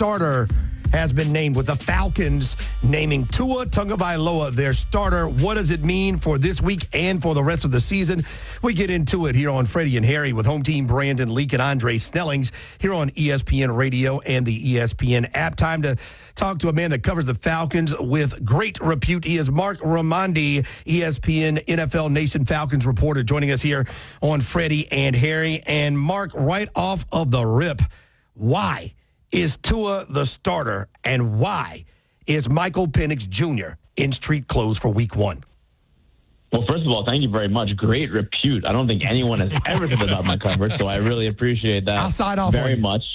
starter has been named, with the Falcons naming Tua Tagovailoa their starter. What does it mean for this week and for the rest of the season? We get into it here on Freddie and Harry with home team Brandon Leak and Andre Snellings here on ESPN Radio and the ESPN app. Time to talk to a man that covers the Falcons with great repute. He is Mark Raimondi, ESPN NFL Nation Falcons reporter, joining us here on Freddie and Harry. And Mark, right off of the rip, why is Tua the starter, and why is Michael Penix Jr. in street clothes for week one? Well, first of all, thank you very much. Great repute. I don't think anyone has ever said about my coverage, so I really appreciate that. I'll sign off very on you. much.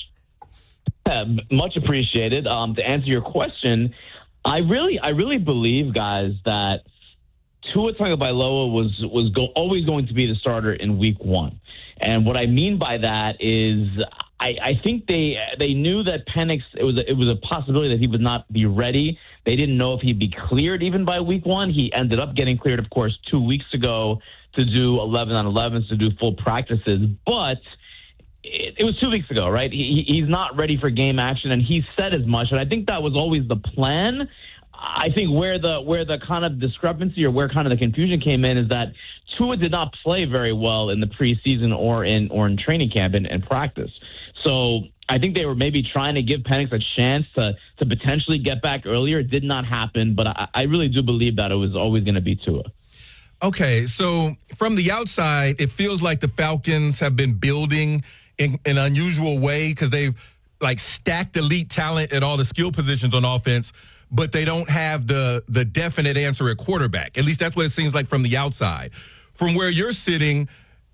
Much appreciated. To answer your question, I really believe, guys, that Tua Tagovailoa was always going to be the starter in week one. And what I mean by that is I think they knew that Penix, it was a possibility that he would not be ready. They didn't know if he'd be cleared even by week one. He ended up getting cleared, of course, 2 weeks ago to do 11-on-11s, to do full practices. But it was 2 weeks ago, right? He's not ready for game action, and he said as much. And I think that was always the plan. I think where the kind of discrepancy or where kind of the confusion came in is that Tua did not play very well in the preseason or in training camp and practice. So I think they were maybe trying to give Penix a chance to potentially get back earlier. It did not happen, but I really do believe that it was always going to be Tua. Okay, so from the outside, it feels like the Falcons have been building in an unusual way because they've stacked elite talent at all the skill positions on offense, but they don't have the definite answer at quarterback. At least that's what it seems like from the outside. From where you're sitting,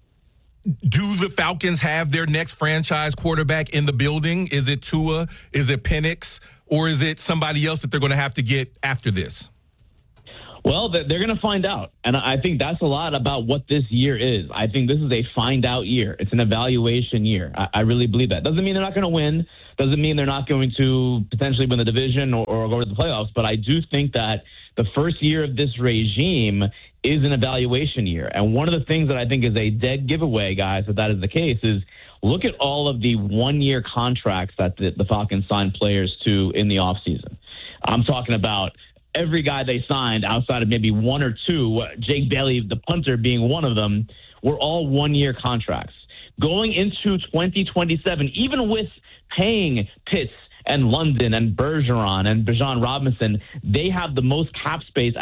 do the Falcons have their next franchise quarterback in the building? Is it Tua? Is it Penix? Or is it somebody else that they're going to have to get after this? Well, they're going to find out. And I think that's a lot about what this year is. I think this is a find out year. It's an evaluation year. I really believe that. Doesn't mean they're not going to win. Doesn't mean they're not going to potentially win the division or go to the playoffs. But I do think that the first year of this regime is an evaluation year. And one of the things that I think is a dead giveaway, guys, that is the case, is look at all of the one-year contracts that the Falcons signed players to in the offseason. I'm talking about every guy they signed outside of maybe one or two, Jake Bailey, the punter, being one of them, were all one-year contracts. Going into 2027, even with paying Pitts and London and Bergeron and Bijan Robinson, they have the most cap space